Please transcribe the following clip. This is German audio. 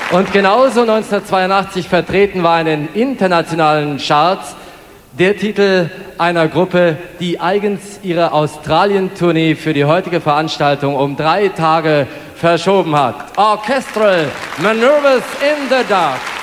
Und genauso 1982 vertreten war in den internationalen Charts der Titel einer Gruppe, die eigens ihre Australien-Tournee für die heutige Veranstaltung um 3 Tage verschoben hat. Orchestral Manoeuvres in the Dark.